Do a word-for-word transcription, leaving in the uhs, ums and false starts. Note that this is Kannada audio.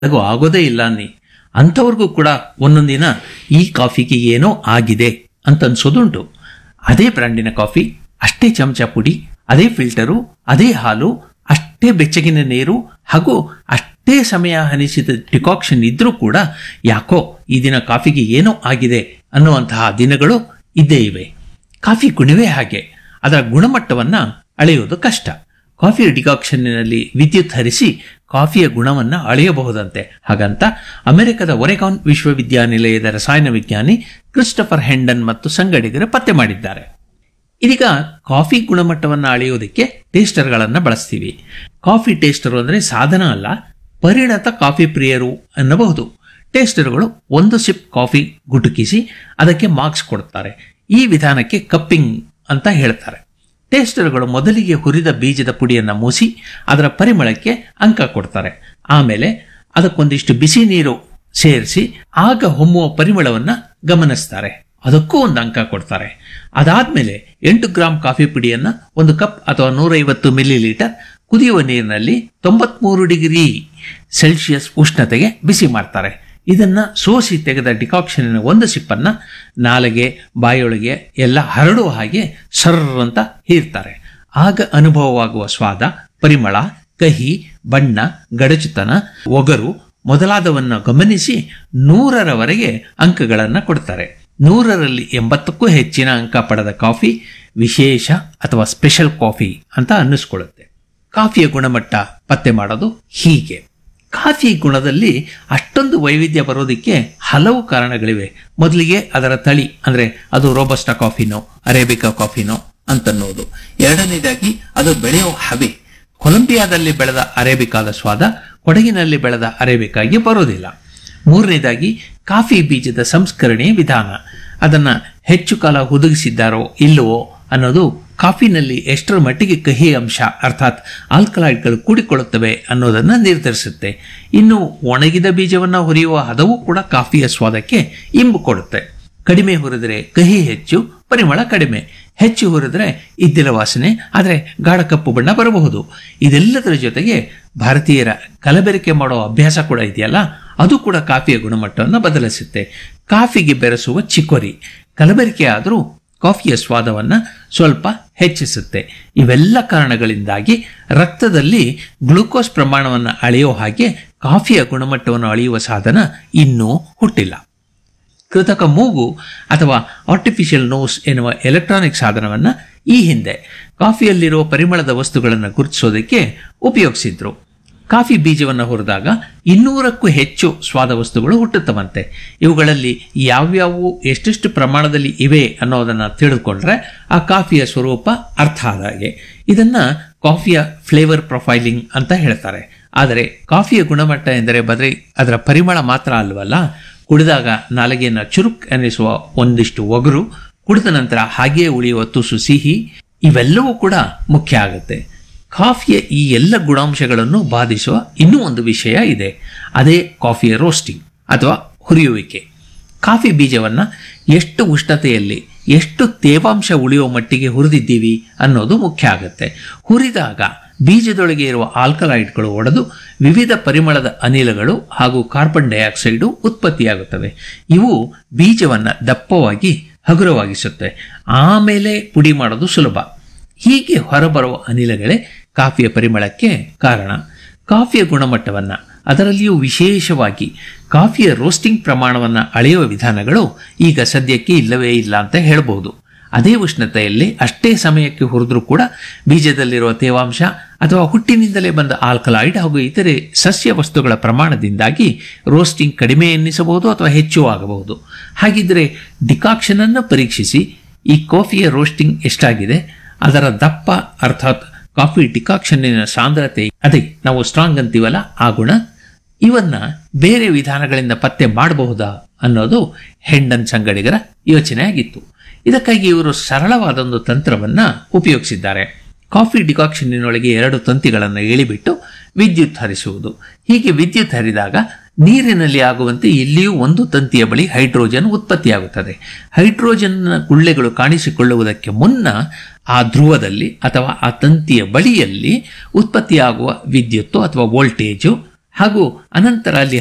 ಹಾಗೂ ಆಗೋದೇ ಇಲ್ಲ ಅನ್ನಿ. ಅಂಥವ್ರಿಗೂ ಕೂಡ ಒಂದೊಂದಿನ ಈ ಕಾಫಿಗೆ ಏನೋ ಆಗಿದೆ ಅಂತ ಅನ್ಸೋದುಂಟು. ಅದೇ ಬ್ರ್ಯಾಂಡಿನ ಕಾಫಿ, ಅಷ್ಟೇ ಚಮಚ ಪುಡಿ, ಅದೇ ಫಿಲ್ಟರು, ಅದೇ ಹಾಲು, ಅಷ್ಟೇ ಬೆಚ್ಚಗಿನ ನೀರು ಹಾಗೂ ಅಷ್ಟೇ ಸಮಯ ಹನಿಸಿದ ಡಿಕಾಕ್ಷನ್ ಇದ್ರೂ ಕೂಡ ಯಾಕೋ ಈ ದಿನ ಕಾಫಿಗೆ ಏನೋ ಆಗಿದೆ ಅನ್ನುವಂತಹ ದಿನಗಳು ಇದ್ದೇ ಇವೆ. ಕಾಫಿ ಗುಣವೇ ಹಾಗೆ. ಅದರ ಗುಣಮಟ್ಟವನ್ನ ಅಳೆಯುವುದು ಕಷ್ಟ. ಕಾಫಿ ಡಿಕಾಕ್ಷನ್ನಲ್ಲಿ ವಿದ್ಯುತ್ ಹರಿಸಿ ಕಾಫಿಯ ಗುಣವನ್ನು ಅಳೆಯಬಹುದಂತೆ. ಹಾಗಂತ ಅಮೆರಿಕದ ಒರೆಗಾನ್ ವಿಶ್ವವಿದ್ಯಾನಿಲಯದ ರಸಾಯನ ವಿಜ್ಞಾನಿ ಕ್ರಿಸ್ಟಫರ್ ಹೆಂಡನ್ ಮತ್ತು ಸಂಗಡಿಗರು ಪತ್ತೆ ಮಾಡಿದ್ದಾರೆ. ಇದೀಗ ಕಾಫಿ ಗುಣಮಟ್ಟವನ್ನು ಅಳೆಯೋದಕ್ಕೆ ಟೇಸ್ಟರ್ಗಳನ್ನು ಬಳಸ್ತೀವಿ. ಕಾಫಿ ಟೇಸ್ಟರ್ ಅಂದರೆ ಸಾಧನ ಅಲ್ಲ, ಪರಿಣತ ಕಾಫಿ ಪ್ರಿಯರು ಅನ್ನಬಹುದು. ಟೇಸ್ಟರ್ಗಳು ಒಂದು ಸಿಪ್ ಕಾಫಿ ಗುಟುಕಿಸಿ ಅದಕ್ಕೆ ಮಾರ್ಕ್ಸ್ ಕೊಡುತ್ತಾರೆ. ಈ ವಿಧಾನಕ್ಕೆ ಕಪ್ಪಿಂಗ್ ಅಂತ ಹೇಳ್ತಾರೆ. ಟೇಸ್ಟರ್ಗಳು ಮೊದಲಿಗೆ ಹುರಿದ ಬೀಜದ ಪುಡಿಯನ್ನು ಮೂಸಿ ಅದರ ಪರಿಮಳಕ್ಕೆ ಅಂಕ ಕೊಡ್ತಾರೆ. ಆಮೇಲೆ ಅದಕ್ಕೊಂದಿಷ್ಟು ಬಿಸಿ ನೀರು ಸೇರಿಸಿ ಆಗ ಹೊಮ್ಮುವ ಪರಿಮಳವನ್ನು ಗಮನಿಸ್ತಾರೆ. ಅದಕ್ಕೂ ಒಂದು ಅಂಕ ಕೊಡ್ತಾರೆ. ಅದಾದ್ಮೇಲೆ ಎಂಟು ಗ್ರಾಂ ಕಾಫಿ ಪುಡಿಯನ್ನು ಒಂದು ಕಪ್ ಅಥವಾ ನೂರೈವತ್ತು ಮಿಲಿ ಲೀಟರ್ ಕುದಿಯುವ ನೀರಿನಲ್ಲಿ ತೊಂಬತ್ಮೂರು ಡಿಗ್ರಿ ಸೆಲ್ಸಿಯಸ್ ಉಷ್ಣತೆಗೆ ಬಿಸಿ ಮಾಡ್ತಾರೆ. ಇದನ್ನ ಸೋಸಿ ತೆಗೆದ ಡಿಕಾಕ್ಷನಿನ ಒಂದು ಸಿಪ್ಪನ್ನ ನಾಲಿಗೆ, ಬಾಯೊಳಗೆ ಎಲ್ಲ ಹರಡುವ ಹಾಗೆ ಸರ್ರಂತ ಹೀರ್ತಾರೆ. ಆಗ ಅನುಭವವಾಗುವ ಸ್ವಾದ, ಪರಿಮಳ, ಕಹಿ, ಬಣ್ಣ, ಗಡಚುತನ, ಒಗರು ಮೊದಲಾದವನ್ನು ಗಮನಿಸಿ ನೂರರವರೆಗೆ ಅಂಕಗಳನ್ನು ಕೊಡ್ತಾರೆ. ನೂರರಲ್ಲಿ ಎಂಬತ್ತಕ್ಕೂ ಹೆಚ್ಚಿನ ಅಂಕ ಪಡೆದ ಕಾಫಿ ವಿಶೇಷ ಅಥವಾ ಸ್ಪೆಷಲ್ ಕಾಫಿ ಅಂತ ಅನ್ನಿಸ್ಕೊಳ್ಳುತ್ತೆ. ಕಾಫಿಯ ಗುಣಮಟ್ಟ ಪತ್ತೆ ಮಾಡೋದು ಹೀಗೆ. ಕಾಫಿ ಗುಣದಲ್ಲಿ ಅಷ್ಟೊಂದು ವೈವಿಧ್ಯ ಬರೋದಕ್ಕೆ ಹಲವು ಕಾರಣಗಳಿವೆ. ಮೊದಲಿಗೆ ಅದರ ತಳಿ, ಅಂದರೆ ಅದು ರೋಬಸ್ಟಾ ಕಾಫಿನೋ ಅರೇಬಿಕಾ ಕಾಫಿನೋ ಅಂತನ್ನೋದು. ಎರಡನೇದಾಗಿ ಅದು ಬೆಳೆಯೋ ಹವೆ. ಕೊಲಂಬಿಯಾದಲ್ಲಿ ಬೆಳೆದ ಅರೇಬಿಕಾದ ಸ್ವಾದ ಕೊಡಗಿನಲ್ಲಿ ಬೆಳೆದ ಅರೇಬಿಕಾಗೆ ಬರೋದಿಲ್ಲ. ಮೂರನೇದಾಗಿ ಕಾಫಿ ಬೀಜದ ಸಂಸ್ಕರಣೆಯ ವಿಧಾನ. ಅದನ್ನ ಹೆಚ್ಚು ಕಾಲ ಹುದುಗಿಸಿದ್ದಾರೋ ಇಲ್ಲವೋ ಅನ್ನೋದು ಕಾಫಿನಲ್ಲಿ ಎಷ್ಟರ ಮಟ್ಟಿಗೆ ಕಹಿ ಅಂಶ ಅರ್ಥಾತ್ ಆಲ್ಕಲಾಯ್ಡ್ಗಳು ಕೂಡಿಕೊಳ್ಳುತ್ತವೆ ಅನ್ನೋದನ್ನು ನಿರ್ಧರಿಸುತ್ತೆ. ಇನ್ನು ಒಣಗಿದ ಬೀಜವನ್ನು ಹುರಿಯುವ ಹದವು ಕೂಡ ಕಾಫಿಯ ಸ್ವಾದಕ್ಕೆ ಇಂಬು ಕೊಡುತ್ತೆ. ಕಡಿಮೆ ಹುರಿದರೆ ಕಹಿ ಹೆಚ್ಚು, ಪರಿಮಳ ಕಡಿಮೆ. ಹೆಚ್ಚು ಹುರಿದ್ರೆ ಇದ್ದಿಲ ವಾಸನೆ, ಆದರೆ ಗಾಢ ಕಪ್ಪು ಬಣ್ಣ ಬರಬಹುದು. ಇದೆಲ್ಲದರ ಜೊತೆಗೆ ಭಾರತೀಯರ ಕಲಬೆರಕೆ ಮಾಡೋ ಅಭ್ಯಾಸ ಕೂಡ ಇದೆಯಲ್ಲ, ಅದು ಕೂಡ ಕಾಫಿಯ ಗುಣಮಟ್ಟವನ್ನು ಬದಲಿಸುತ್ತೆ. ಕಾಫಿಗೆ ಬೆರೆಸುವ ಚಿಕೋರಿ ಕಲಬೆರಕೆ ಆದರೂ ಕಾಫಿಯ ಸ್ವಾದವನ್ನು ಸ್ವಲ್ಪ ಹೆಚ್ಚಿಸುತ್ತೆ. ಇವೆಲ್ಲ ಕಾರಣಗಳಿಂದಾಗಿ ರಕ್ತದಲ್ಲಿ ಗ್ಲೂಕೋಸ್ ಪ್ರಮಾಣವನ್ನು ಅಳೆಯೋ ಹಾಗೆ ಕಾಫಿಯ ಗುಣಮಟ್ಟವನ್ನು ಅಳೆಯುವ ಸಾಧನ ಇನ್ನೂ ಹುಟ್ಟಿಲ್ಲ. ಕೃತಕ ಮೂಗು ಅಥವಾ ಆರ್ಟಿಫಿಷಿಯಲ್ ನೋಸ್ ಎನ್ನುವ ಎಲೆಕ್ಟ್ರಾನಿಕ್ ಸಾಧನವನ್ನು ಈ ಹಿಂದೆ ಕಾಫಿಯಲ್ಲಿರುವ ಪರಿಮಳದ ವಸ್ತುಗಳನ್ನು ಗುರುತಿಸೋದಕ್ಕೆ ಉಪಯೋಗಿಸಿದ್ರು. ಕಾಫಿ ಬೀಜವನ್ನು ಹುರಿದಾಗ ಇನ್ನೂರಕ್ಕೂ ಹೆಚ್ಚು ಸ್ವಾದ ವಸ್ತುಗಳು ಹುಟ್ಟುತ್ತವಂತೆ. ಇವುಗಳಲ್ಲಿ ಯಾವ್ಯಾವು ಎಷ್ಟೆಷ್ಟು ಪ್ರಮಾಣದಲ್ಲಿ ಇವೆ ಅನ್ನೋದನ್ನು ತಿಳಿದುಕೊಂಡ್ರೆ ಆ ಕಾಫಿಯ ಸ್ವರೂಪ ಅರ್ಥ ಆದಾಗೆ. ಇದನ್ನ ಕಾಫಿಯ ಫ್ಲೇವರ್ ಪ್ರೊಫೈಲಿಂಗ್ ಅಂತ ಹೇಳ್ತಾರೆ. ಆದರೆ ಕಾಫಿಯ ಗುಣಮಟ್ಟ ಎಂದರೆ ಬರೀ ಅದರ ಪರಿಮಳ ಮಾತ್ರ ಅಲ್ವಲ್ಲ. ಕುಡಿದಾಗ ನಾಲಿಗೆಯನ್ನು ಚುರುಕ್ ಅನ್ನಿಸುವ ಒಂದಿಷ್ಟು ಒಗರು, ಕುಡಿದ ನಂತರ ಹಾಗೆಯೇ ಉಳಿಯುವ ತುಸು ಸಿಹಿ, ಇವೆಲ್ಲವೂ ಕೂಡ ಮುಖ್ಯ ಆಗುತ್ತೆ. ಕಾಫಿಯ ಈ ಎಲ್ಲ ಗುಣಾಂಶಗಳನ್ನು ಬಾಧಿಸುವ ಇನ್ನೂ ಒಂದು ವಿಷಯ ಇದೆ. ಅದೇ ಕಾಫಿಯ ರೋಸ್ಟಿಂಗ್ ಅಥವಾ ಹುರಿಯುವಿಕೆ. ಕಾಫಿ ಬೀಜವನ್ನು ಎಷ್ಟು ಉಷ್ಣತೆಯಲ್ಲಿ ಎಷ್ಟು ತೇವಾಂಶ ಉಳಿಯುವ ಮಟ್ಟಿಗೆ ಹುರಿದಿದ್ದೀವಿ ಅನ್ನೋದು ಮುಖ್ಯ ಆಗುತ್ತೆ. ಹುರಿದಾಗ ಬೀಜದೊಳಗೆ ಇರುವ ಆಲ್ಕಲಾಯ್ಡ್ಗಳು ಒಡೆದು ವಿವಿಧ ಪರಿಮಳದ ಅನಿಲಗಳು ಹಾಗೂ ಕಾರ್ಬನ್ ಡೈಆಕ್ಸೈಡು ಉತ್ಪತ್ತಿಯಾಗುತ್ತವೆ. ಇವು ಬೀಜವನ್ನು ದಪ್ಪವಾಗಿ ಹಗುರವಾಗಿಸುತ್ತೆ. ಆಮೇಲೆ ಪುಡಿ ಮಾಡೋದು ಸುಲಭ. ಹೀಗೆ ಹೊರಬರುವ ಅನಿಲಗಳೇ ಕಾಫಿಯ ಪರಿಮಳಕ್ಕೆ ಕಾರಣ. ಕಾಫಿಯ ಗುಣಮಟ್ಟವನ್ನು, ಅದರಲ್ಲಿಯೂ ವಿಶೇಷವಾಗಿ ಕಾಫಿಯ ರೋಸ್ಟಿಂಗ್ ಪ್ರಮಾಣವನ್ನು ಅಳೆಯುವ ವಿಧಾನಗಳು ಈಗ ಸದ್ಯಕ್ಕೆ ಇಲ್ಲವೇ ಇಲ್ಲ ಅಂತ ಹೇಳಬಹುದು. ಅದೇ ಉಷ್ಣತೆಯಲ್ಲಿ ಅಷ್ಟೇ ಸಮಯಕ್ಕೆ ಹುರಿದ್ರೂ ಕೂಡ ಬೀಜದಲ್ಲಿರುವ ತೇವಾಂಶ ಅಥವಾ ಹುಟ್ಟಿನಿಂದಲೇ ಬಂದ ಆಲ್ಕಲಾಯ್ಡ್ ಹಾಗೂ ಇತರೆ ಸಸ್ಯ ವಸ್ತುಗಳ ಪ್ರಮಾಣದಿಂದಾಗಿ ರೋಸ್ಟಿಂಗ್ ಕಡಿಮೆ ಎನ್ನಿಸಬಹುದು ಅಥವಾ ಹೆಚ್ಚು ಆಗಬಹುದು. ಹಾಗಿದ್ರೆ ಡಿಕಾಕ್ಷನ್ ಅನ್ನು ಪರೀಕ್ಷಿಸಿ ಈ ಕಾಫಿಯ ರೋಸ್ಟಿಂಗ್ ಎಷ್ಟಾಗಿದೆ, ಅದರ ದಪ್ಪ ಅರ್ಥಾತ್ ಕಾಫಿ ಡಿಕಾಕ್ಷನ್ನಿನ ಸಾಂದ್ರತೆ, ಅದೇ ನಾವು ಸ್ಟ್ರಾಂಗ್ ಅಂತೀವಲ್ಲ ಆ ಗುಣ, ಇವನ್ನ ಬೇರೆ ವಿಧಾನಗಳಿಂದ ಪತ್ತೆ ಮಾಡಬಹುದಾ ಅನ್ನೋದು ಹೆಂಡನ್ ಸಂಗಡಿಗರ ಯೋಚನೆ ಆಗಿತ್ತು. ಇದಕ್ಕಾಗಿ ಇವರು ಸರಳವಾದೊಂದು ತಂತ್ರವನ್ನ ಉಪಯೋಗಿಸಿದ್ದಾರೆ. ಕಾಫಿ ಡಿಕಾಕ್ಷನ್ನಿನೊಳಗೆ ಎರಡು ತಂತಿಗಳನ್ನು ಎಳಿಬಿಟ್ಟು ವಿದ್ಯುತ್ ಹರಿಸುವುದು. ಹೀಗೆ ವಿದ್ಯುತ್ ಹರಿದಾಗ ನೀರಿನಲ್ಲಿ ಆಗುವಂತೆ ಇಲ್ಲಿಯೂ ಒಂದು ತಂತಿಯ ಬಳಿ ಹೈಡ್ರೋಜನ್ ಉತ್ಪತ್ತಿಯಾಗುತ್ತದೆ. ಹೈಡ್ರೋಜನ್ ಗುಳ್ಳೆಗಳು ಕಾಣಿಸಿಕೊಳ್ಳುವುದಕ್ಕೆ ಮುನ್ನ ಆ ಧ್ರುವದಲ್ಲಿ ಅಥವಾ ಆ ತಂತಿಯ ಬಳಿಯಲ್ಲಿ ಉತ್ಪತ್ತಿಯಾಗುವ ವಿದ್ಯುತ್ತು ಅಥವಾ ವೋಲ್ಟೇಜು ಹಾಗೂ ಅನಂತರ ಅಲ್ಲಿ